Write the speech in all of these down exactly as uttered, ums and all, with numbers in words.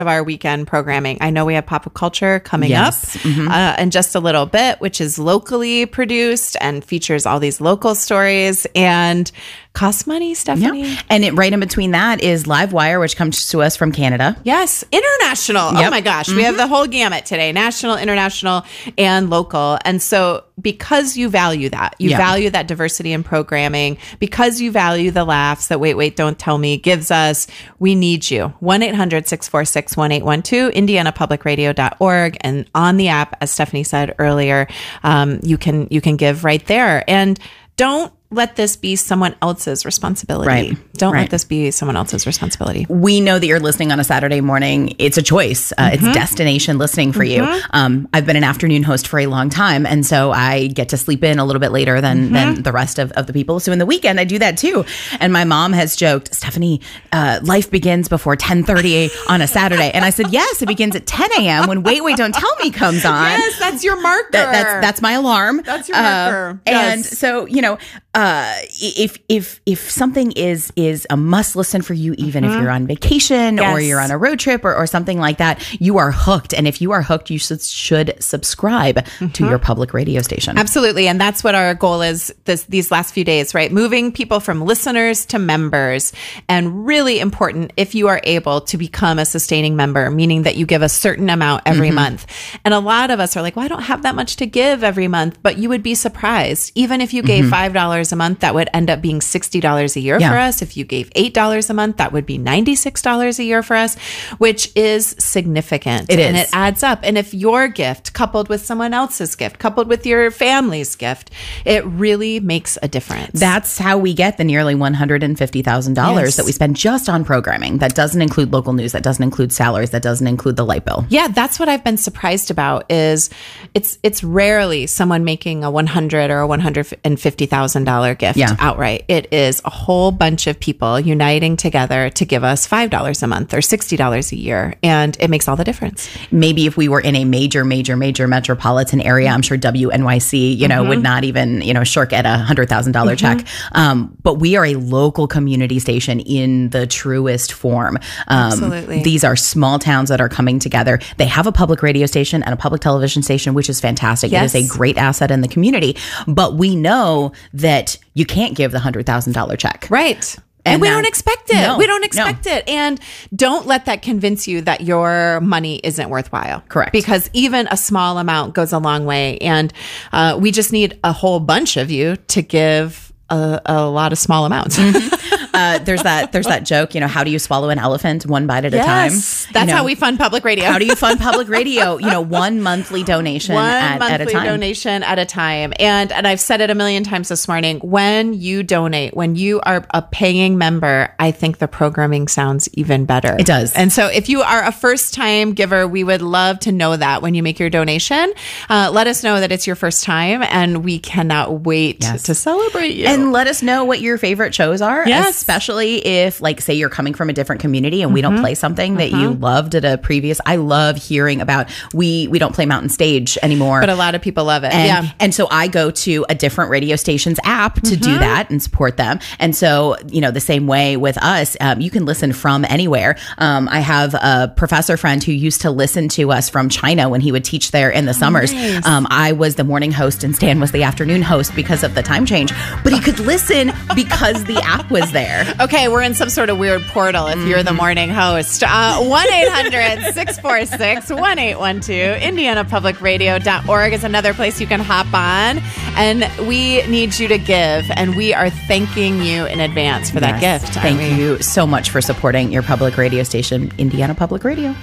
of our weekend programming. I know we have Pop Culture coming yes. up mm-hmm. uh, in just a little bit, which is locally produced and features all these local stories and costs money, Stephanie. Yeah. And it, right in between that is Livewire, which comes to us from Canada. Yes. International. Yep. Oh my gosh. Mm-hmm. We have the whole gamut today, national, international, and local. And so because you value that, you yeah. value that diversity in programming, because you value the laughs that Wait, Wait, Don't Tell Me gives us, we need you. one eight hundred six four six one eight one two, indiana public radio dot org. And on the app, as Stephanie said earlier, um, you can, you can give right there. And don't let this be someone else's responsibility. Right. Don't right. let this be someone else's responsibility. We know that you're listening on a Saturday morning. It's a choice. Uh, mm-hmm. It's destination listening for mm-hmm. you. Um, I've been an afternoon host for a long time, and so I get to sleep in a little bit later than mm-hmm. than the rest of, of the people. So in the weekend, I do that too. And my mom has joked, Stephanie, uh, life begins before ten thirty on a Saturday. And I said, yes, it begins at ten a.m. when Wait, Wait, Don't Tell Me comes on. Yes, that's your marker. That, that's, that's my alarm. That's your marker. Uh, yes. And so, you know, uh, if if if something is is a must listen for you, even mm-hmm. if you're on vacation yes. or you're on a road trip or, or something like that, you are hooked. And if you are hooked, you should, should subscribe mm-hmm. to your public radio station. Absolutely. And that's what our goal is this these last few days, right? Moving people from listeners to members. And really important, if you are able to become a sustaining member, meaning that you give a certain amount every mm-hmm. month. And a lot of us are like, well, I don't have that much to give every month, but you would be surprised. Even if you gave mm-hmm. five dollars a month, that would end up being sixty dollars a year yeah. for us. If you gave eight dollars a month, that would be ninety-six dollars a year for us, which is significant. It is. And it adds up. And if your gift coupled with someone else's gift, coupled with your family's gift, it really makes a difference. That's how we get the nearly one hundred fifty thousand dollars yes. that we spend just on programming. That doesn't include local news. That doesn't include salaries. That doesn't include the light bill. Yeah, that's what I've been surprised about is it's it's rarely someone making a one hundred thousand dollars or a one hundred fifty thousand dollars gift yeah. outright. It is a whole bunch of people uniting together to give us five dollars a month or sixty dollars a year. And it makes all the difference. Maybe if we were in a major, major, major metropolitan area, I'm sure W N Y C, you know, mm-hmm. would not even, you know, shirk at a one hundred thousand dollars mm-hmm. check. Um, but we are a local community station in the truest form. Um, Absolutely. These are small towns that are coming together. They have a public radio station and a public television station, which is fantastic. Yes. It is a great asset in the community. But we know that you can't give the one hundred thousand dollars check. Right. And, and we that, don't expect it. No, we don't expect no. it. And don't let that convince you that your money isn't worthwhile. Correct. Because even a small amount goes a long way. And uh, we just need a whole bunch of you to give a, a lot of small amounts. Mm-hmm. Uh, there's that there's that joke, you know, how do you swallow an elephant one bite at yes, a time? That's you know, how we fund public radio. How do you fund public radio? You know, one monthly donation one at, monthly at a time. donation at a time. And and I've said it a million times this morning. When you donate, when you are a paying member, I think the programming sounds even better. It does. And so if you are a first time giver, we would love to know that when you make your donation. Uh, let us know that it's your first time, and we cannot wait yes. to celebrate you. And let us know what your favorite shows are, yes. especially if, like, say you're coming from a different community and we mm-hmm. don't play something that mm-hmm. you loved at a previous. I love hearing about, we we don't play Mountain Stage anymore. But a lot of people love it. And, yeah. and so I go to a different radio station's app to mm-hmm. do that and support them. And so, you know, the same way with us, um, you can listen from anywhere. Um, I have a professor friend who used to listen to us from China when he would teach there in the summers. Nice. Um, I was the morning host and Stan was the afternoon host because of the time change. But he could listen because the app was there. Okay, we're in some sort of weird portal if you're the morning host. Uh, one eight hundred six four six one eight one two. indiana public radio dot org is another place you can hop on. And we need you to give. And we are thanking you in advance for that yes, gift. Thank you so much for supporting your public radio station, Indiana Public Radio.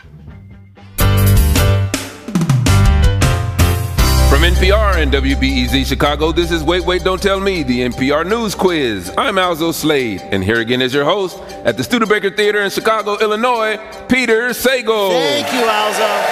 From N P R and W B E Z Chicago, this is Wait, Wait, Don't Tell Me, the N P R News Quiz. I'm Alzo Slade, and here again is your host at the Studebaker Theater in Chicago, Illinois, Peter Sagal. Thank you, Alzo.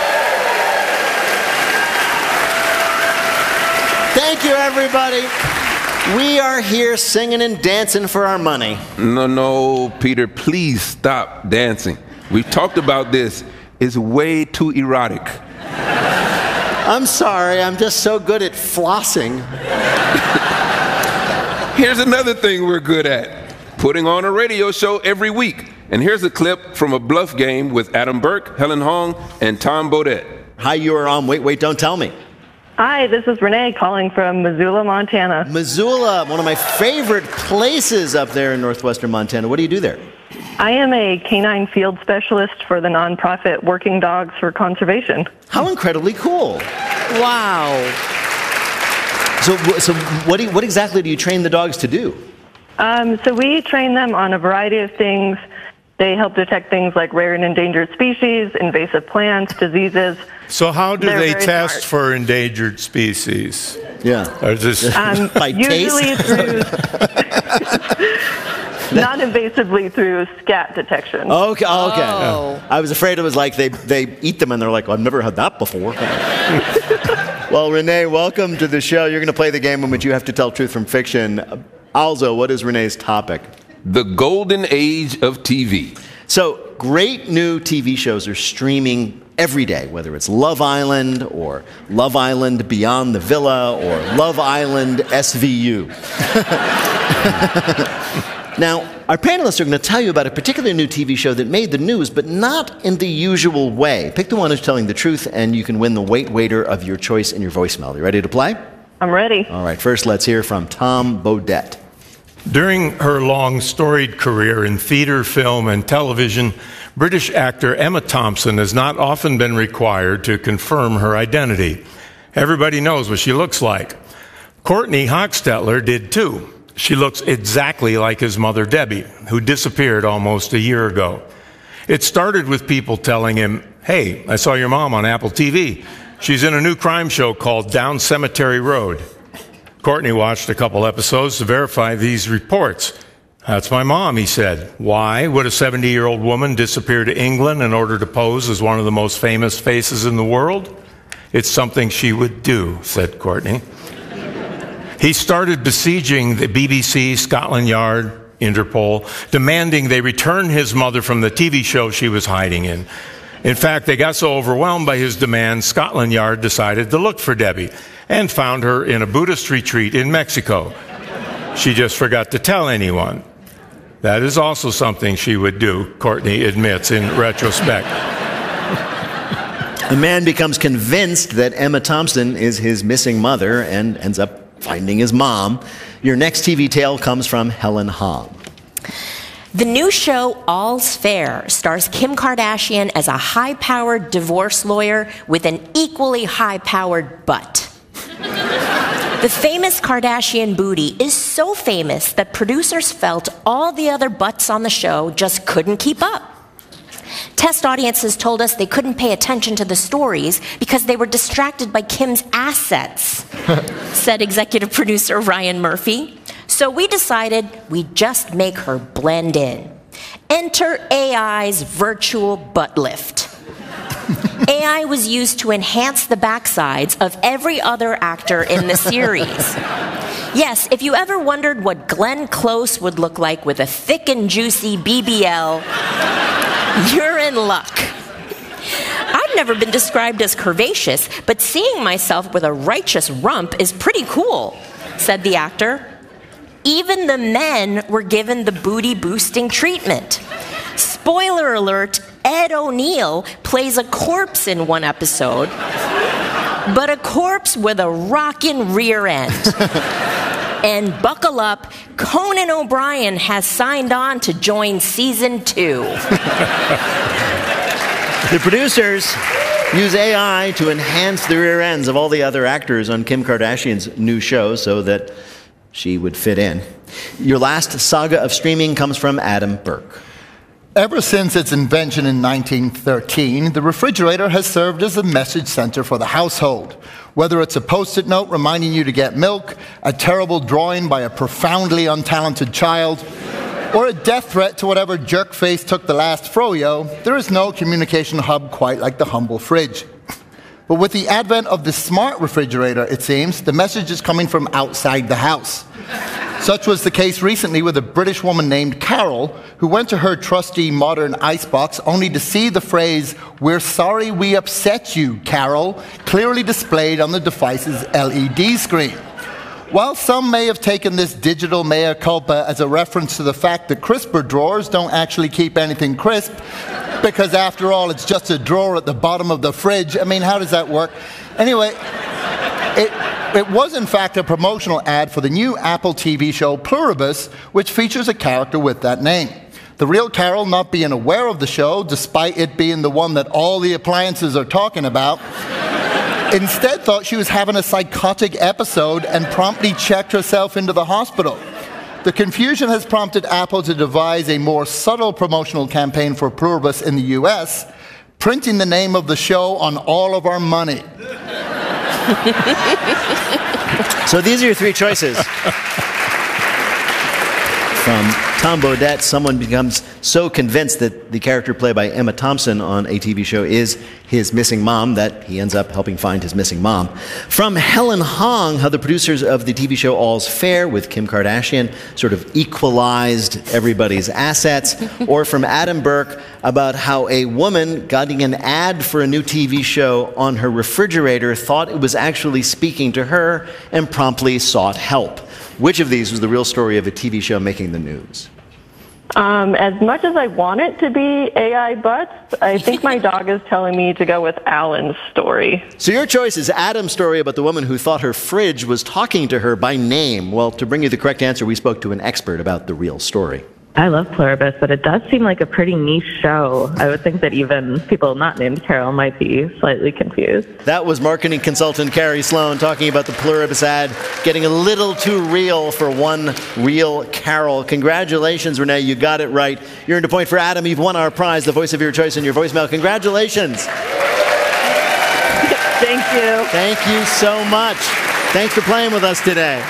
Thank you, everybody. We are here singing and dancing for our money. No, no, Peter, please stop dancing. We've talked about this. It's way too erotic. I'm sorry, I'm just so good at flossing. Here's another thing we're good at. Putting on a radio show every week. And here's a clip from a bluff game with Adam Burke, Helen Hong, and Tom Bodette. Hi, you are on Wait, Wait, Don't Tell Me. Hi, this is Renee calling from Missoula, Montana. Missoula, one of my favorite places up there in northwestern Montana. What do you do there? I am a canine field specialist for the nonprofit Working Dogs for Conservation. How incredibly cool. Wow. So, so what, do you, what exactly do you train the dogs to do? Um, so we train them on a variety of things. They help detect things like rare and endangered species, invasive plants, diseases. So how do They're they very test smart. for endangered species? Yeah. Or just Um, By usually taste? through, non-invasively through scat detection. Okay, okay. Oh. I was afraid it was like they, they eat them and they're like, I've never had that before. Well, Renee, welcome to the show. You're going to play the game in which you have to tell truth from fiction. Also, what is Renee's topic? The golden age of T V. So, great new T V shows are streaming every day, whether it's Love Island or Love Island Beyond the Villa or Love Island S V U. Now, our panelists are going to tell you about a particular new T V show that made the news, but not in the usual way. Pick the one who's telling the truth, and you can win the Wait Waiter of your choice in your voicemail. You ready to play? I'm ready. All right, first let's hear from Tom Bodette. During her long, storied career in theater, film, and television, British actor Emma Thompson has not often been required to confirm her identity. Everybody knows what she looks like. Courtney Hochstetler did too. She looks exactly like his mother, Debbie, who disappeared almost a year ago. It started with people telling him, "Hey, I saw your mom on Apple T V. She's in a new crime show called Down Cemetery Road." Courtney watched a couple episodes to verify these reports. "That's my mom," he said. "Why would a seventy-year-old woman disappear to England in order to pose as one of the most famous faces in the world? It's something she would do," said Courtney. He started besieging the B B C, Scotland Yard, Interpol, demanding they return his mother from the T V show she was hiding in. In fact, they got so overwhelmed by his demands, Scotland Yard decided to look for Debbie and found her in a Buddhist retreat in Mexico. She just forgot to tell anyone. That is also something she would do, Courtney admits in retrospect. A man becomes convinced that Emma Thompson is his missing mother and ends up finding his mom. Your next T V tale comes from Helen Hong. The new show All's Fair stars Kim Kardashian as a high-powered divorce lawyer with an equally high-powered butt. The famous Kardashian booty is so famous that producers felt all the other butts on the show just couldn't keep up. Test audiences told us they couldn't pay attention to the stories because they were distracted by Kim's assets, said executive producer Ryan Murphy. So we decided we'd just make her blend in. Enter A I's virtual butt lift. A I was used to enhance the backsides of every other actor in the series. Yes, if you ever wondered what Glenn Close would look like with a thick and juicy B B L, you're in luck. I've never been described as curvaceous, but seeing myself with a righteous rump is pretty cool, said the actor. Even the men were given the booty-boosting treatment. Spoiler alert, Ed O'Neill plays a corpse in one episode, but a corpse with a rockin' rear end. And buckle up, Conan O'Brien has signed on to join season two. The producers use A I to enhance the rear ends of all the other actors on Kim Kardashian's new show so that she would fit in. Your last saga of streaming comes from Adam Burke. Ever since its invention in nineteen thirteen, the refrigerator has served as a message center for the household. Whether it's a post-it note reminding you to get milk, a terrible drawing by a profoundly untalented child, or a death threat to whatever jerk face took the last froyo, there is no communication hub quite like the humble fridge. But with the advent of the smart refrigerator, it seems, the message is coming from outside the house. Such was the case recently with a British woman named Carol, who went to her trusty modern icebox only to see the phrase, "We're sorry we upset you, Carol," clearly displayed on the device's L E D screen. While some may have taken this digital mea culpa as a reference to the fact that crisper drawers don't actually keep anything crisp, because after all, it's just a drawer at the bottom of the fridge. I mean, how does that work? Anyway, it, it was in fact a promotional ad for the new Apple T V show Pluribus, which features a character with that name. The real Carol, not being aware of the show, despite it being the one that all the appliances are talking about, instead thought she was having a psychotic episode and promptly checked herself into the hospital. The confusion has prompted Apple to devise a more subtle promotional campaign for Pluribus in the U S, printing the name of the show on all of our money. So these are your three choices. From Tom Bodett, someone becomes so convinced that the character played by Emma Thompson on a T V show is his missing mom that he ends up helping find his missing mom. From Helen Hong, how the producers of the T V show All's Fair with Kim Kardashian sort of equalized everybody's assets. Or from Adam Burke about how a woman getting an ad for a new T V show on her refrigerator thought it was actually speaking to her and promptly sought help. Which of these was the real story of a T V show making the news? Um, as much as I want it to be A I butts, I think my dog is telling me to go with Alan's story. So your choice is Adam's story about the woman who thought her fridge was talking to her by name. Well, to bring you the correct answer, we spoke to an expert about the real story. I love Pluribus, but it does seem like a pretty niche show. I would think that even people not named Carol might be slightly confused. That was marketing consultant Carrie Sloan talking about the Pluribus ad getting a little too real for one real Carol. Congratulations, Renee. You got it right. You're in a point for Adam. You've won our prize, the voice of your choice in your voicemail. Congratulations. Thank you. Thank you so much. Thanks for playing with us today.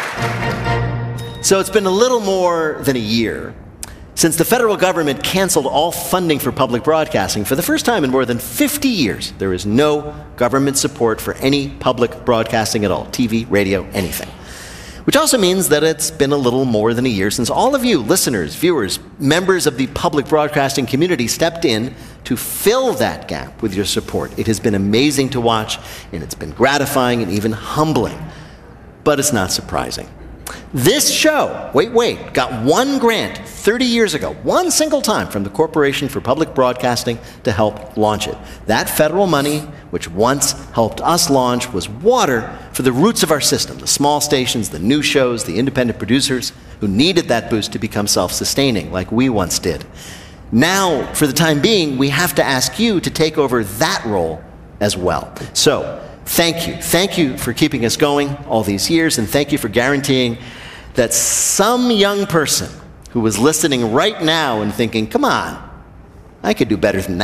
So it's been a little more than a year since the federal government canceled all funding for public broadcasting. For the first time in more than fifty years, there is no government support for any public broadcasting at all, T V, radio, anything. Which also means that it's been a little more than a year since all of you, listeners, viewers, members of the public broadcasting community stepped in to fill that gap with your support. It has been amazing to watch, and it's been gratifying and even humbling. But it's not surprising. This show, Wait, Wait, got one grant thirty years ago, one single time, from the Corporation for Public Broadcasting to help launch it. That federal money, which once helped us launch, was water for the roots of our system, the small stations, the new shows, the independent producers who needed that boost to become self-sustaining like we once did. Now, for the time being, we have to ask you to take over that role as well. So, thank you. Thank you for keeping us going all these years, and thank you for guaranteeing that some young person who was listening right now and thinking, come on, I could do better than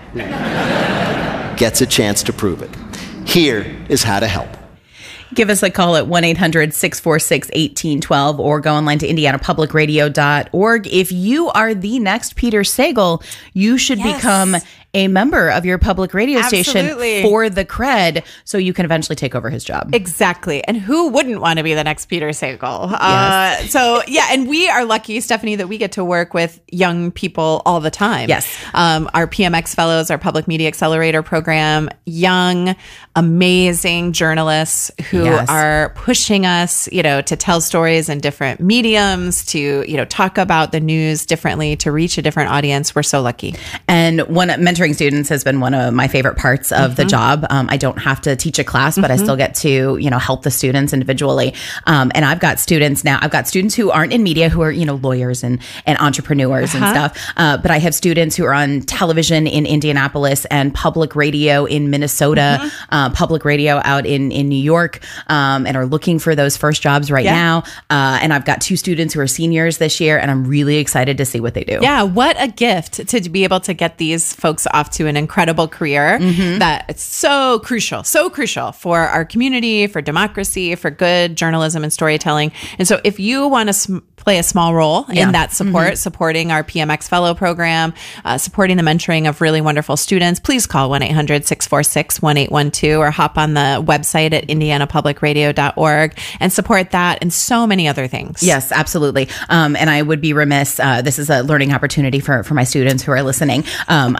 that, gets a chance to prove it. Here is how to help. Give us a call at one eight hundred, six four six, one eight one two or go online to indiana public radio dot org. If you are the next Peter Sagal, you should yes. become a member of your public radio Absolutely. station for the cred so you can eventually take over his job. Exactly. And who wouldn't want to be the next Peter Sagal? Yes. Uh, so, yeah, and we are lucky, Stephanie, that we get to work with young people all the time. Yes. Um, our P M X fellows, our Public Media Accelerator program, young, amazing journalists who Yes. are pushing us, you know, to tell stories in different mediums, to, you know, talk about the news differently, to reach a different audience. We're so lucky. And one mentoring students has been one of my favorite parts of mm-hmm. the job. Um, I don't have to teach a class, but mm-hmm. I still get to, you know, help the students individually. Um, and I've got students now, I've got students who aren't in media, who are, you know, lawyers and, and entrepreneurs uh-huh. and stuff. Uh, but I have students who are on television in Indianapolis and public radio in Minnesota, mm-hmm. uh, public radio out in, in New York, um, and are looking for those first jobs right yeah. now. Uh, and I've got two students who are seniors this year, and I'm really excited to see what they do. Yeah. What a gift to be able to get these folks off to an incredible career mm-hmm. that it's so crucial, so crucial for our community, for democracy, for good journalism and storytelling. And so if you want to sm- play a small role yeah. in that support, mm-hmm. supporting our P M X Fellow program, uh, supporting the mentoring of really wonderful students, please call one eight hundred, six four six, one eight one two or hop on the website at indiana public radio dot org and support that and so many other things. Yes, absolutely. Um, and I would be remiss, uh, this is a learning opportunity for, for my students who are listening. Um, I said that live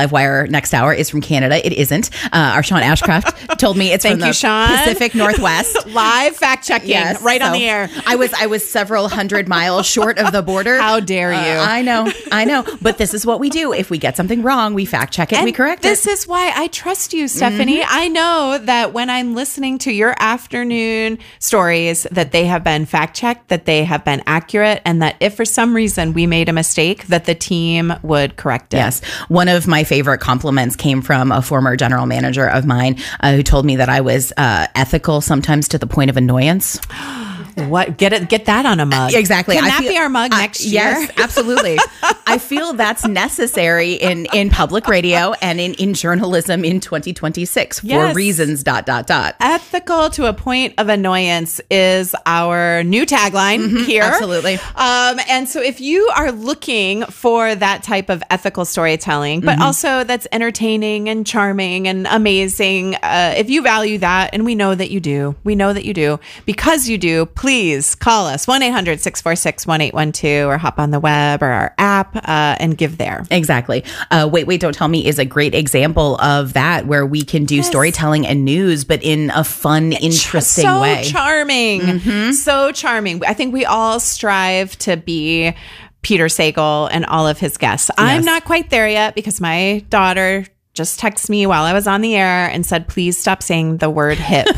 Livewire next hour is from Canada. It isn't. Uh, our Sean Ashcraft told me it's Thank from the you, Sean. Pacific Northwest. Live fact checking Yes, right on so the air. I was I was several hundred miles short of the border. How dare you? Uh, I know, I know. But this is what we do. If we get something wrong, we fact check it, And we correct this it. is why I trust you, Stephanie. Mm-hmm. I know that when I'm listening to your afternoon stories, that they have been fact checked, that they have been accurate, and that if for some reason we made a mistake, that the team would correct it. Yes. One of my favorite compliments came from a former general manager of mine uh, who told me that I was uh, ethical sometimes to the point of annoyance. What? Get it? Get that on a mug. Exactly. Can I that feel- be our mug uh, next year? Yes, absolutely. I feel that's necessary in, in public radio and in, in journalism in twenty twenty-six for Yes. reasons dot, dot, dot. Ethical to a point of annoyance is our new tagline here. absolutely. Um, and so if you are looking for that type of ethical storytelling, but also that's entertaining and charming and amazing, uh, if you value that, and we know that you do, we know that you do, because you do, please call us one eight hundred six four six one eight one two or hop on the web or our app uh, and give there. Exactly. Uh, Wait, Wait, Don't Tell Me is a great example of that, where we can do Yes. storytelling and news, but in a fun, interesting so way. charming. So charming. I think we all strive to be Peter Sagal and all of his guests. I'm Yes. not quite there yet because my daughter just texted me while I was on the air and said, please stop saying the word hip.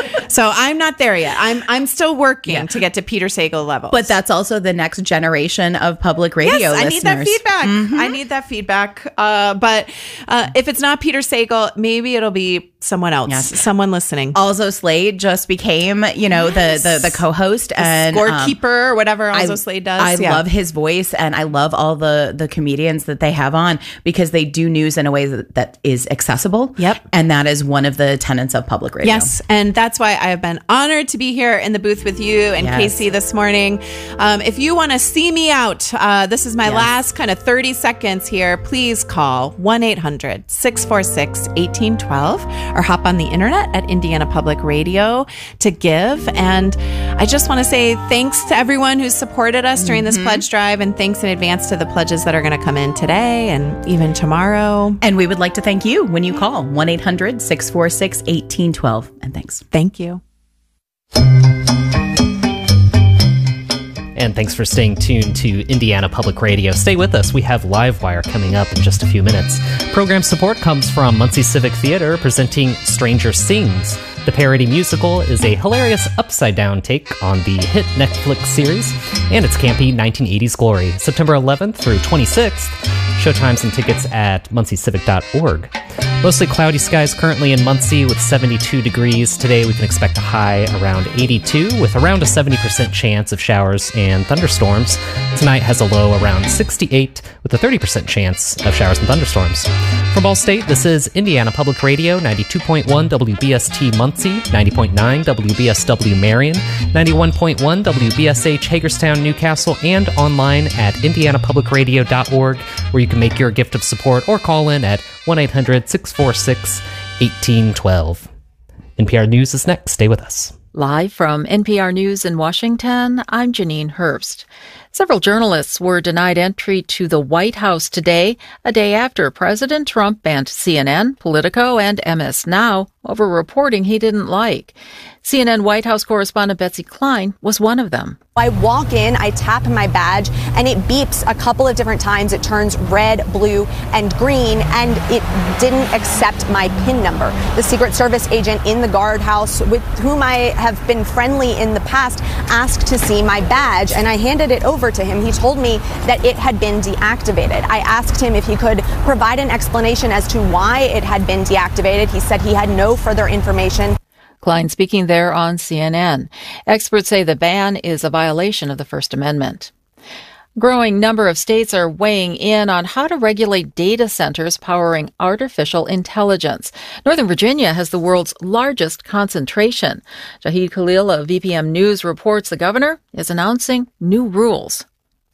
So I'm not there yet. I'm I'm still working to get to Peter Sagal level. But that's also the next generation of public radio Yes, I listeners. need that feedback. I need that feedback. Uh, but uh, if it's not Peter Sagal, maybe it'll be someone else, Yes. someone listening. Alzo Slade just became, you know, Yes. the, the the co-host and um, Scorekeeper or whatever I, Alzo Slade does. I Yeah. love his voice, and I love all the the comedians that they have on, because they do news in a way that, that is accessible. Yep. And that is one of the tenets of public radio. Yes, and that's why I have been honored to be here in the booth with you and Yes. Casey this morning. Um, if you want to see me out, uh, this is my Yes. last kind of thirty seconds here. Please call one eight hundred six four six one eight one two or hop on the internet at Indiana Public Radio to give. And I just want to say thanks to everyone who supported us during this pledge drive, and thanks in advance to the pledges that are going to come in today and even tomorrow. And we would like to thank you when you call one eight hundred six four six one eight one two. And thanks. Thank you. And thanks for staying tuned to Indiana Public Radio. Stay with us. We have Livewire coming up in just a few minutes. Program support comes from Muncie Civic Theater presenting Stranger Sings. The parody musical is a hilarious upside-down take on the hit Netflix series and its campy nineteen eighties glory. September eleventh through twenty-sixth. Showtimes and tickets at muncie civic dot org. Mostly cloudy skies currently in Muncie with seventy-two degrees. Today we can expect a high around eighty-two with around a seventy percent chance of showers and thunderstorms. Tonight has a low around sixty-eight with a thirty percent chance of showers and thunderstorms. From Ball State, this is Indiana Public Radio, ninety-two point one W B S T Muncie, ninety point nine W B S W Marion, ninety-one point one W B S H Hagerstown, Newcastle, and online at indiana public radio dot org, where you can make your gift of support or call in at one eight hundred six four six one eight one two. N P R News is next. Stay with us. Live from N P R News in Washington, I'm Janine Herbst. Several journalists were denied entry to the White House today, a day after President Trump banned C N N, Politico, and M S Now over reporting he didn't like. C N N White House correspondent Betsy Klein was one of them. I walk in, I tap my badge, and it beeps a couple of different times. It turns red, blue, and green, and it didn't accept my PIN number. The Secret Service agent in the guardhouse, with whom I have been friendly in the past, asked to see my badge, and I handed it over to him. He told me that it had been deactivated. I asked him if he could provide an explanation as to why it had been deactivated. He said he had no further information. Klein speaking there on C N N. Experts say the ban is a violation of the First Amendment. A growing number of states are weighing in on how to regulate data centers powering artificial intelligence. Northern Virginia has the world's largest concentration. Shahid Khalil of V P M News reports the governor is announcing new rules.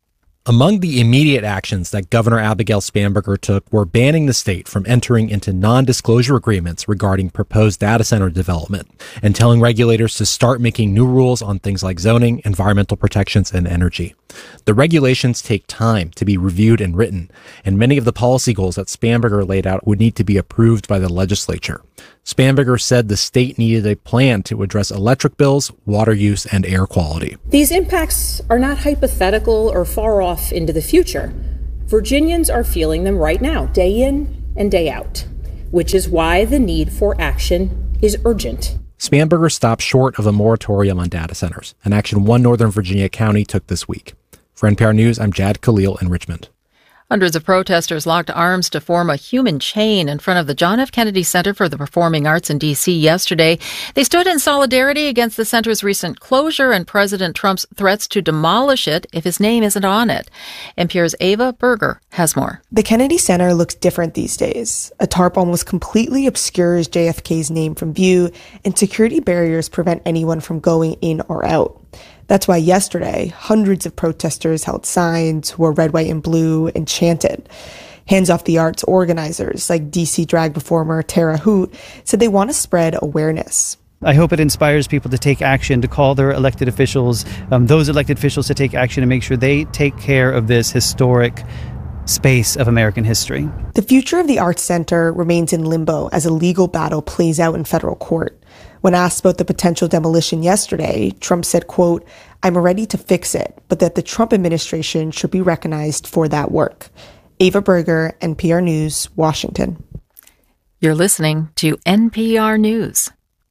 Among the immediate actions that Governor Abigail Spanberger took were banning the state from entering into non-disclosure agreements regarding proposed data center development and telling regulators to start making new rules on things like zoning, environmental protections, and energy. The regulations take time to be reviewed and written, and many of the policy goals that Spanberger laid out would need to be approved by the legislature. Spanberger said the state needed a plan to address electric bills, water use, and air quality. These impacts are not hypothetical or far off into the future. Virginians are feeling them right now, day in and day out, which is why the need for action is urgent. Spanberger stopped short of a moratorium on data centers, an action one Northern Virginia county took this week. For N P R News, I'm Jad Khalil in Richmond. Hundreds of protesters locked arms to form a human chain in front of the John F. Kennedy Center for the Performing Arts in D C yesterday. They stood in solidarity against the center's recent closure and President Trump's threats to demolish it if his name isn't on it. N P R's Ava Berger has more. The Kennedy Center looks different these days. A tarp almost completely obscures J F K's name from view, and security barriers prevent anyone from going in or out. That's why yesterday, hundreds of protesters held signs, wore red, white, and blue, and chanted. Hands Off the Arts organizers, like D C drag performer Tara Hoot, said they want to spread awareness. I hope it inspires people to take action, to call their elected officials, um, those elected officials to take action and make sure they take care of this historic space of American history. The future of the Arts Center remains in limbo as a legal battle plays out in federal court. When asked about the potential demolition yesterday, Trump said, quote, "I'm ready to fix it, but that the Trump administration should be recognized for that work." Ava Berger, N P R News, Washington. You're listening to N P R News.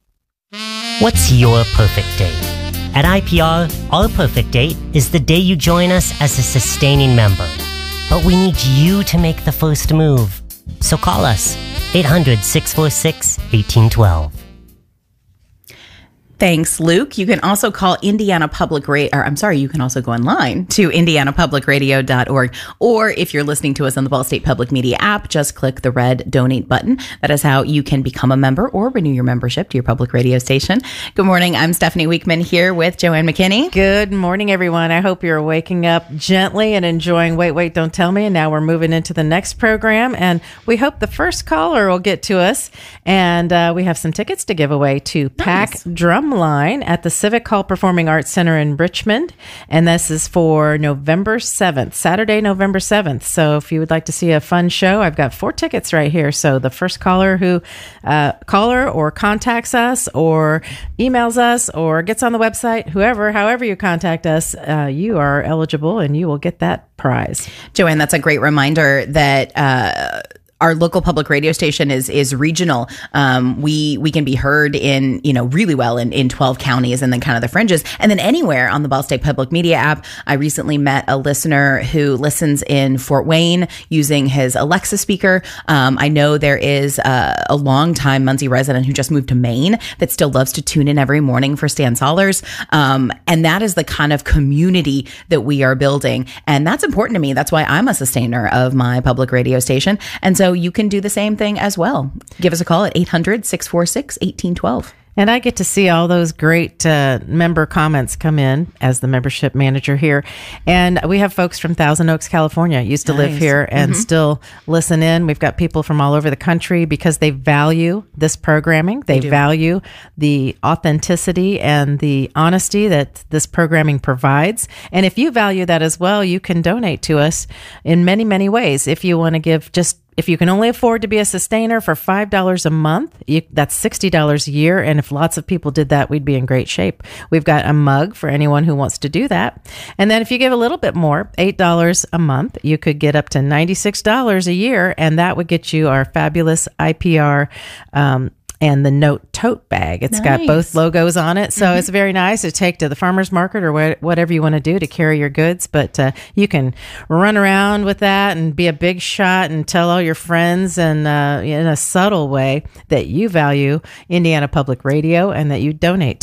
What's your perfect date? At I P R, our perfect date is the day you join us as a sustaining member. But we need you to make the first move. So call us, eight hundred, six four six, one eight one two. Thanks, Luke. You can also call Indiana Public Radio, or I'm sorry, you can also go online to indiana public radio dot org. Or if you're listening to us on the Ball State Public Media app, just click the red donate button. That is how you can become a member or renew your membership to your public radio station. Good morning. I'm Stephanie Weekman here with Joanne McKinney. Good morning, everyone. I hope you're waking up gently and enjoying Wait, Wait, Don't Tell Me. And now we're moving into the next program. And we hope the first caller will get to us. And uh, we have some tickets to give away to Pack nice. Drum Line at the Civic Hall Performing Arts Center in Richmond. And this is for November seventh, Saturday, November seventh. So if you would like to see a fun show, I've got four tickets right here. So the first caller who uh, caller or contacts us or emails us or gets on the website, whoever, however you contact us, uh, you are eligible and you will get that prize. Joanne, that's a great reminder that uh, our local public radio station is is regional. Um, we we can be heard in, you know, really well in, in twelve counties and then kind of the fringes and then anywhere on the Ball State Public Media app. I recently met a listener who listens in Fort Wayne using his Alexa speaker. Um, I know there is a, a longtime Muncie resident who just moved to Maine that still loves to tune in every morning for Stan Sollers. Um, and that is the kind of community that we are building. And that's important to me. That's why I'm a sustainer of my public radio station. And so you can do the same thing as well. Give us a call at eight hundred, six four six, one eight one two. And I get to see all those great uh, member comments come in as the membership manager here. And we have folks from Thousand Oaks, California, used to nice. live here and mm-hmm. still listen in. We've got people from all over the country because they value this programming. They, they value the authenticity and the honesty that this programming provides. And if you value that as well, you can donate to us in many, many ways. If you want to give just If you can only afford to be a sustainer for five dollars a month, you, that's sixty dollars a year. And if lots of people did that, we'd be in great shape. We've got a mug for anyone who wants to do that. And then if you give a little bit more, eight dollars a month, you could get up to ninety-six dollars a year. And that would get you our fabulous I P R um and the Note tote bag. It's nice. Got both logos on it. So mm-hmm. it's very nice to take to the farmer's market or wh- whatever you want to do to carry your goods. But uh, you can run around with that and be a big shot and tell all your friends and uh, in a subtle way that you value Indiana Public Radio and that you donate to it.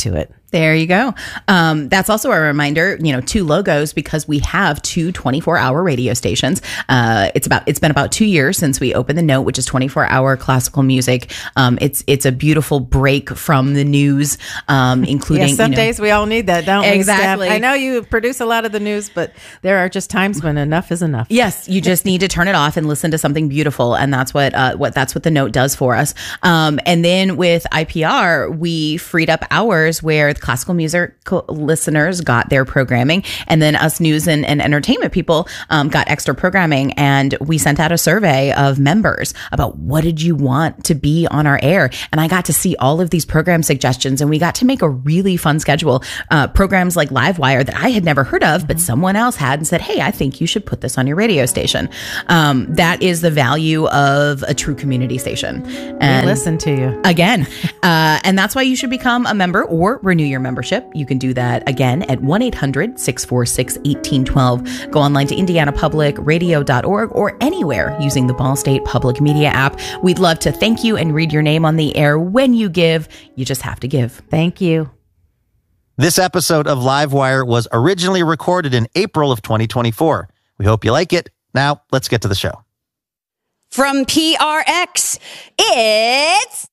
There you go. Um, that's also a reminder, you know, two logos, because we have two twenty-four hour radio stations. Uh, it's about, it's been about two years since we opened the Note, which is twenty-four hour classical music. Um, it's, it's a beautiful break from the news, um, including, yeah, some you know, days we all need that, don't exactly. we, Steph? I know you produce a lot of the news, but there are just times when enough is enough. Yes. You just need to turn it off and listen to something beautiful. And that's what, uh, what, that's what the Note does for us. Um, and then with I P R, we freed up hours where classical music listeners got their programming, and then us news and, and entertainment people um, got extra programming. And we sent out a survey of members about what did you want to be on our air. And I got to see all of these program suggestions, and we got to make a really fun schedule. Uh, programs like Livewire that I had never heard of, but someone else had, and said, hey, I think you should put this on your radio station. Um, that is the value of a true community station. And we listen to you. Again. uh, and that's why you should become a member or renew your membership. You can do that again at one eight hundred six four six one eight one two. Go online to indiana public radio dot org or anywhere using the Ball State Public Media app. We'd love to thank you and read your name on the air when you give. You just have to give. Thank you. This episode of Livewire was originally recorded in April of twenty twenty-four. We hope you like it. Now, let's get to the show. From P R X, it's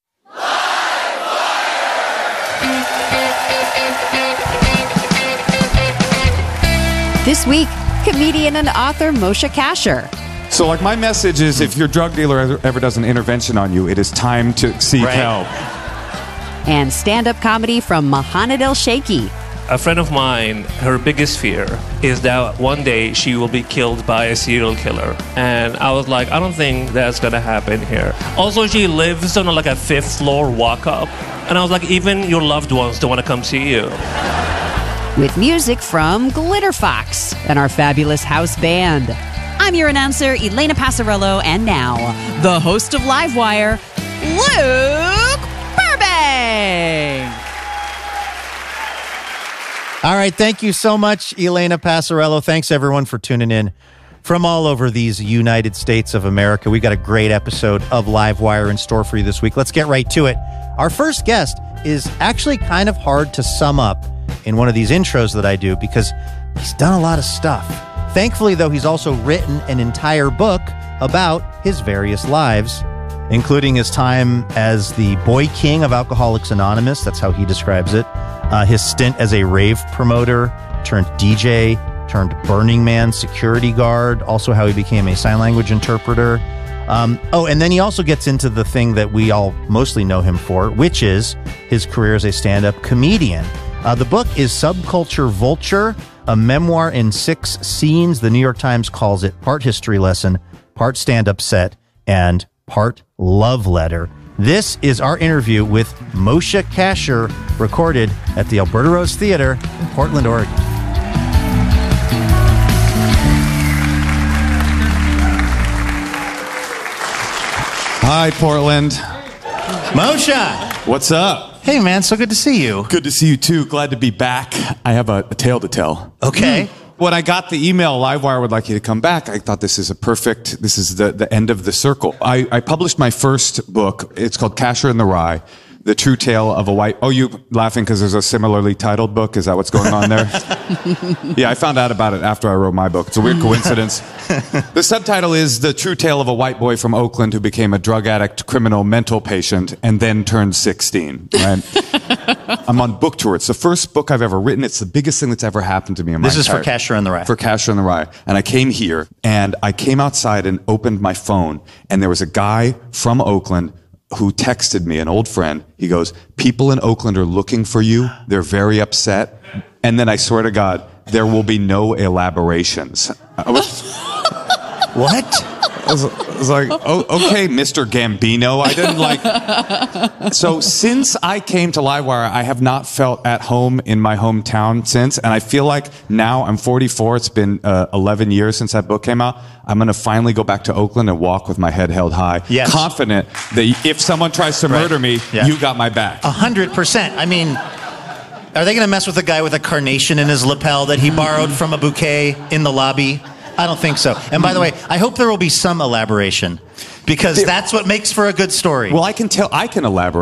this week, comedian and author Moshe Kasher. So, like, my message is, if your drug dealer ever, ever does an intervention on you, it is time to seek Right. help. And stand-up comedy from Mohanad El-Sheikhy. A friend of mine, her biggest fear is that one day she will be killed by a serial killer. And I was like, I don't think that's gonna happen here. Also, she lives on like a fifth floor walk-up. And I was like, even your loved ones don't want to come see you. With music from Glitter Fox and our fabulous house band. I'm your announcer, Elena Passarello, and now, the host of Livewire, Luke Burbank! All right. Thank you so much, Elena Passarello. Thanks, everyone, for tuning in from all over these United States of America. We got a great episode of Livewire in store for you this week. Let's get right to it. Our first guest is actually kind of hard to sum up in one of these intros that I do because he's done a lot of stuff. Thankfully, though, he's also written an entire book about his various lives, including his time as the boy king of Alcoholics Anonymous. That's how he describes it. Uh, his stint as a rave promoter, turned D J, turned Burning Man security guard, also how he became a sign language interpreter. Um, oh, and then he also gets into the thing that we all mostly know him for, which is his career as a stand-up comedian. Uh, the book is Subculture Vulture, a memoir in six scenes. The New York Times calls it part history lesson, part stand-up set, and part love letter. This is our interview with Moshe Kasher, recorded at the Alberta Rose Theater in Portland, Oregon. Hi, Portland. Moshe! What's up? Hey, man, so good to see you. Good to see you, too. Glad to be back. I have a, a tale to tell. Okay. When I got the email, Livewire would like you to come back, I thought this is a perfect, this is the, the end of the circle. I, I published my first book. It's called Kasher and the Rye, The True Tale of a White... Oh, you laughing because there's a similarly titled book? Is that what's going on there? Yeah, I found out about it after I wrote my book. It's a weird coincidence. The subtitle is The True Tale of a White Boy from Oakland who became a drug addict, criminal, mental patient, and then turned sixteen. Right? I'm on book tour. It's the first book I've ever written. It's the biggest thing that's ever happened to me in my This is entire... for Kasher and the Rye. For Kasher and the Rye. And I came here, and I came outside and opened my phone, and there was a guy from Oakland who texted me, an old friend. He goes, people in Oakland are looking for you. They're very upset. And then I swear to God, there will be no elaborations. I was, what? I was, I was like, oh, okay, Mister Gambino. I didn't like... So since I came to Livewire, I have not felt at home in my hometown since. And I feel like now I'm forty-four. It's been uh, eleven years since that book came out. I'm going to finally go back to Oakland and walk with my head held high. Yes. Confident that if someone tries to murder me, Yeah. you got my back. A hundred percent. I mean, are they going to mess with a guy with a carnation in his lapel that he borrowed from a bouquet in the lobby? I don't think so. And by the way, I hope there will be some elaboration, because that's what makes for a good story. Well, I can tell, I can elaborate.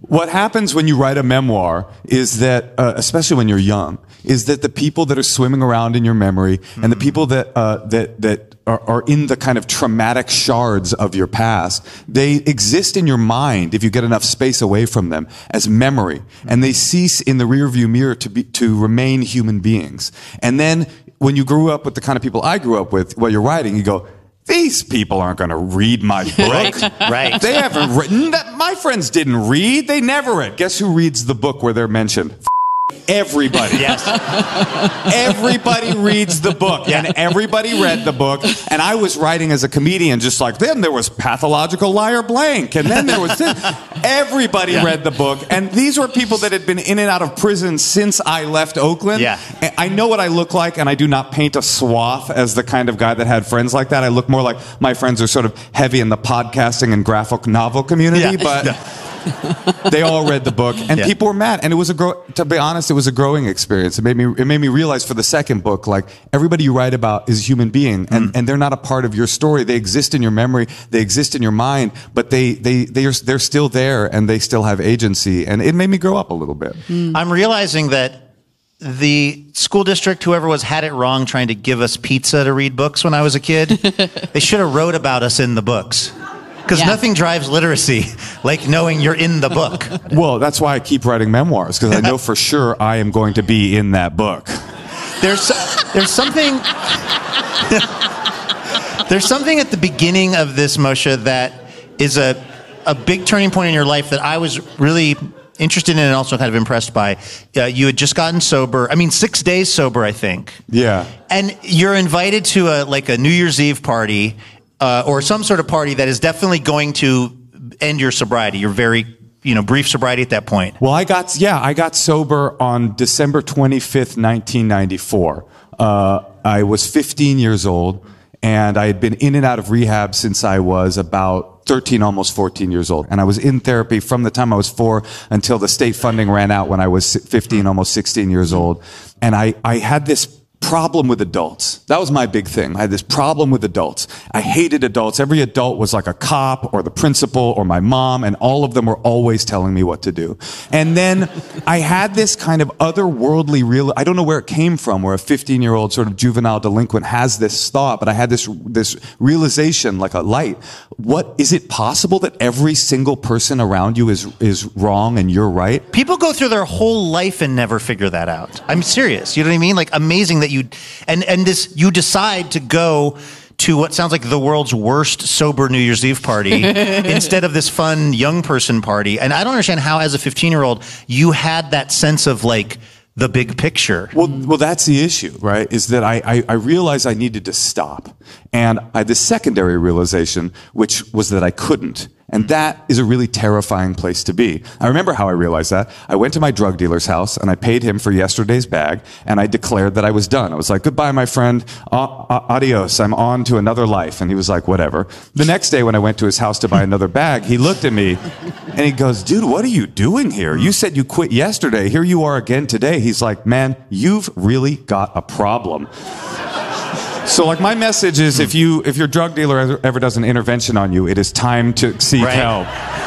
What happens when you write a memoir is that, uh, especially when you're young, is that the people that are swimming around in your memory mm-hmm. and the people that uh, that that are, are in the kind of traumatic shards of your past, they exist in your mind if you get enough space away from them as memory, mm-hmm. and they cease in the rearview mirror to be to remain human beings. And then when you grew up with the kind of people I grew up with, while you're writing, you go, these people aren't going to read my book. Right, right. They haven't written that. My friends didn't read. They never read. Guess who reads the book where they're mentioned? Everybody. Yes. Everybody reads the book, yeah. and everybody read the book. And I was writing as a comedian, just like, then there was Pathological Liar Blank, and then there was this. Everybody yeah. read the book, and these were people that had been in and out of prison since I left Oakland. Yeah. I know what I look like, and I do not paint a swath as the kind of guy that had friends like that. I look more like my friends are sort of heavy in the podcasting and graphic novel community, yeah. but... Yeah. They all read the book, and yeah. people were mad. And it was a grow. To be honest, it was a growing experience. It made me. It made me realize for the second book, like everybody you write about is a human being, and, mm. and they're not a part of your story. They exist in your memory. They exist in your mind, but they they they are they're still there, and they still have agency. And it made me grow up a little bit. Mm. I'm realizing that the school district, whoever was, had it wrong trying to give us pizza to read books when I was a kid. They should have wrote about us in the books. Because yeah. nothing drives literacy like knowing you're in the book. Well, that's why I keep writing memoirs, because I know for sure I am going to be in that book. There's there's something there's something at the beginning of this, Moshe, that is a a big turning point in your life that I was really interested in and also kind of impressed by. Uh, you had just gotten sober. I mean, six days sober, I think. Yeah. And you're invited to a like a New Year's Eve party. Uh, or some sort of party that is definitely going to end your sobriety, your very, you know, brief sobriety at that point. Well, I got, yeah, I got sober on December twenty-fifth, nineteen ninety-four. Uh, I was fifteen years old, and I had been in and out of rehab since I was about thirteen, almost fourteen years old. And I was in therapy from the time I was four until the state funding ran out when I was fifteen, almost sixteen years old. And I, I had this problem with adults. That was my big thing. I had this problem with adults. I hated adults. Every adult was like a cop or the principal or my mom, and all of them were always telling me what to do. And then I had this kind of otherworldly real, I don't know where it came from, where a fifteen-year-old sort of juvenile delinquent has this thought, but I had this this realization, like a light. What, is it possible that every single person around you is is wrong and you're right? People go through their whole life and never figure that out. I'm serious. You know what I mean? Like, amazing that you and and this you decide to go to what sounds like the world's worst sober New Year's Eve party instead of this fun young person party. And I don't understand how, as a fifteen-year-old, you had that sense of like the big picture. Well, well, that's the issue, right? Is that I, I, I realized I needed to stop. And I had this secondary realization, which was that I couldn't. And that is a really terrifying place to be. I remember how I realized that. I went to my drug dealer's house and I paid him for yesterday's bag, and I declared that I was done. I was like, goodbye, my friend. Adios. I'm on to another life. And he was like, whatever. The next day when I went to his house to buy another bag, he looked at me and he goes, dude, what are you doing here? You said you quit yesterday. Here you are again today. He's like, man, you've really got a problem. So, like, my message is, if you if your drug dealer ever, ever does an intervention on you, it is time to seek right. help.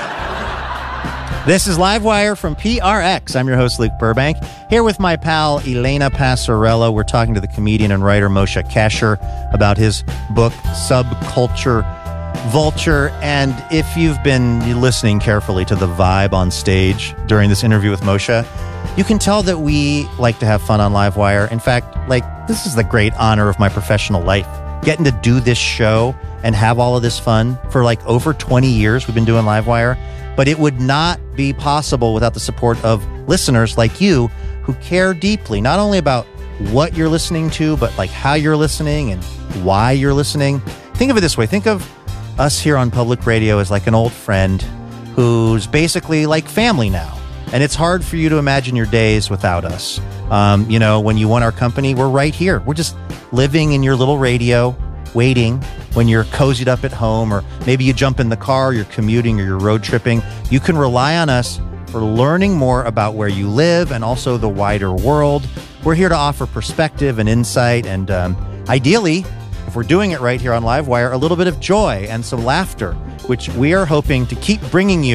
This is Livewire from P R X. I'm your host, Luke Burbank, here with my pal, Elena Passarello. We're talking to the comedian and writer Moshe Kasher about his book, Subculture Vulture. And if you've been listening carefully to the vibe on stage during this interview with Moshe, you can tell that we like to have fun on Livewire. In fact, like, this is the great honor of my professional life, getting to do this show and have all of this fun for like over twenty years. We've been doing Livewire, but it would not be possible without the support of listeners like you who care deeply, not only about what you're listening to, but like how you're listening and why you're listening. Think of it this way. Think of us here on public radio as like an old friend who's basically like family now. And it's hard for you to imagine your days without us. Um, you know, when you want our company, we're right here. We're just living in your little radio, waiting when you're cozied up at home, or maybe you jump in the car, you're commuting, or you're road tripping. You can rely on us for learning more about where you live and also the wider world. We're here to offer perspective and insight, and um, ideally, if we're doing it right here on Livewire, a little bit of joy and some laughter, which we are hoping to keep bringing you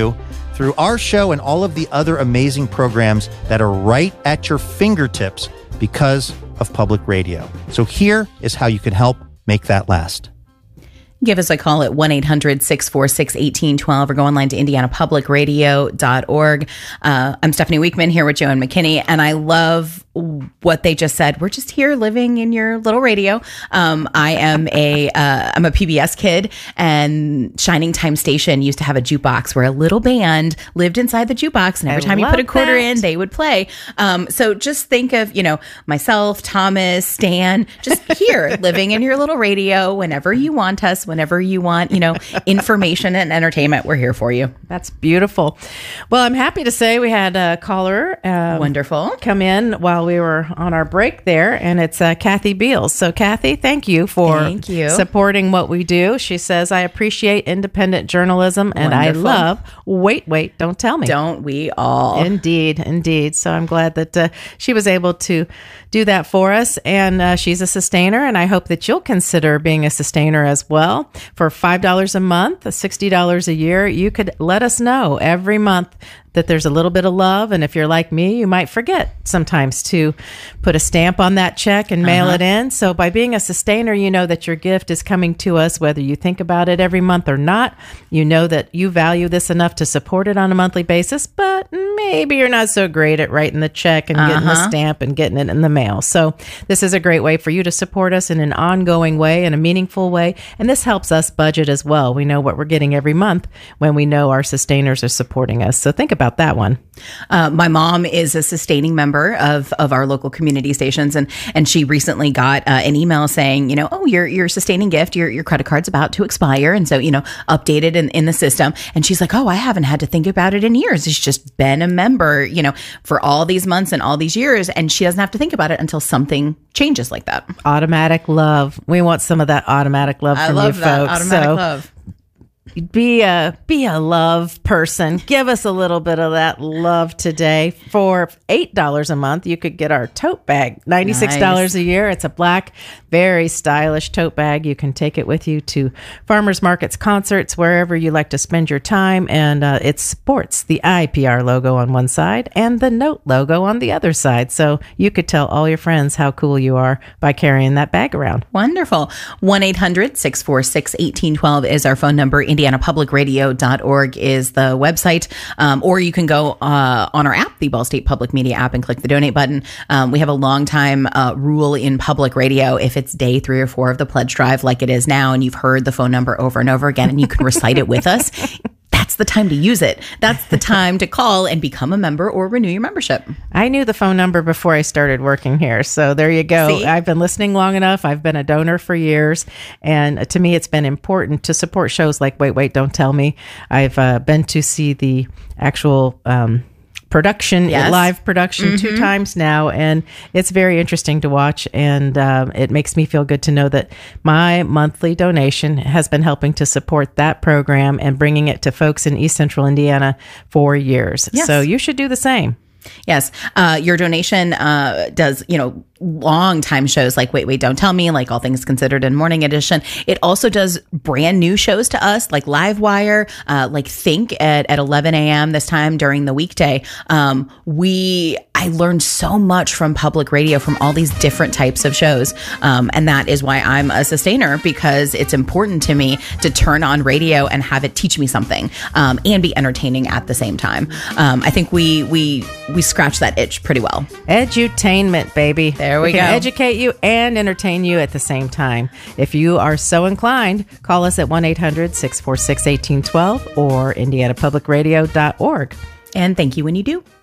through our show and all of the other amazing programs that are right at your fingertips because of public radio. So here is how you can help make that last. Give us a call at one eight hundred six four six one eight one two or go online to indiana public radio dot org. Uh, I'm Stephanie Weekman here with Joanne McKinney, and I love what they just said. We're just here living in your little radio. Um, I am a uh, I'm a P B S kid, and Shining Time Station used to have a jukebox where a little band lived inside the jukebox, and every I time you put a love quarter that. in, they would play. Um, so just think of, you know, myself, Thomas, Stan, just here living in your little radio whenever you want us, whenever you want, you know, information and entertainment. We're here for you. That's beautiful. Well, I'm happy to say we had a caller. Um, Wonderful. Come in while we were on our break there, and it's uh, Kathy Beals. So, Kathy, thank you for Thank you. supporting what we do. She says, I appreciate independent journalism, and Wonderful. I love Wait, Wait, Don't Tell Me. Don't we all? Indeed, indeed. So I'm glad that uh, she was able to do that for us, and uh, she's a sustainer, and I hope that you'll consider being a sustainer as well. For five dollars a month, sixty dollars a year, you could let us know every month that there's a little bit of love. And if you're like me, you might forget sometimes to put a stamp on that check and mail Uh-huh. it in. So by being a sustainer, you know that your gift is coming to us, whether you think about it every month or not. You know that you value this enough to support it on a monthly basis, but maybe you're not so great at writing the check and getting the Uh-huh. stamp and getting it in the mail. So this is a great way for you to support us in an ongoing way, in a meaningful way. And this helps us budget as well. We know what we're getting every month when we know our sustainers are supporting us. So think about that one. Uh, my mom is a sustaining member of, of our local community stations, and and she recently got uh, an email saying, you know, oh, your your sustaining gift, your your credit card's about to expire, and so, you know, updated in, in the system. And she's like, oh, I haven't had to think about it in years. It's just been a member, you know, for all these months and all these years, and she doesn't have to think about it until something changes like that. Automatic love. We want some of that automatic love I from love you that folks. automatic So love. Be a be a love person. Give us a little bit of that love today. For eight dollars a month, you could get our tote bag. ninety-six dollars Nice. a year. It's a black, very stylish tote bag. You can take it with you to farmers markets, concerts, wherever you like to spend your time. And uh, it sports the I P R logo on one side and the Note logo on the other side. So you could tell all your friends how cool you are by carrying that bag around. Wonderful. one eight hundred six four six one eight one two is our phone number. indiana public radio dot org is the website. Um, or you can go uh, on our app, the Ball State Public Media app, and click the donate button. Um, we have a long time uh, rule in public radio. If it's day three or four of the pledge drive, like it is now, and you've heard the phone number over and over again, and you can recite it with us, that's the time to use it. That's the time to call and become a member or renew your membership. I knew the phone number before I started working here. So there you go. See? I've been listening long enough. I've been a donor for years. And to me, it's been important to support shows like Wait, Wait, Don't Tell Me. I've uh, been to see the actual um, production, Yes. live production two Mhm. times now. And it's very interesting to watch. And um, it makes me feel good to know that my monthly donation has been helping to support that program and bringing it to folks in East Central Indiana for years. Yes. So you should do the same. Yes. Uh, your donation uh, does, you know, long time shows like Wait, Wait, Don't Tell Me, like All Things Considered and Morning Edition. It also does brand new shows to us like Livewire, uh, like Think at, at eleven a.m. this time during the weekday. Um, we, I learned so much from public radio from all these different types of shows. Um, and that is why I'm a sustainer, because it's important to me to turn on radio and have it teach me something um, and be entertaining at the same time. Um, I think we, we, we scratch that itch pretty well. Edutainment, baby. There we, we go. can educate you and entertain you at the same time. If you are so inclined, call us at one eight hundred six four six one eight one two or indiana public radio dot org. And thank you when you do.